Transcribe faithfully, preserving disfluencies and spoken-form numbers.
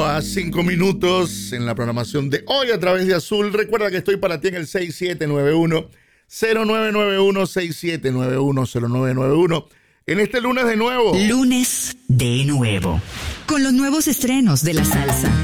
a cinco minutos en la programación de hoy a través de Azul. Recuerda que estoy para ti en el seis siete nueve uno, cero nueve nueve uno, seis siete nueve uno, cero nueve nueve uno. En este lunes de nuevo. Lunes de nuevo. Con los nuevos estrenos de la salsa.